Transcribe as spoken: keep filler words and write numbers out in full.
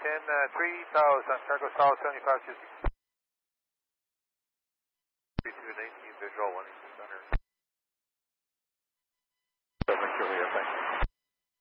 ten, uh, three thousand, cargo south seventy-five two six.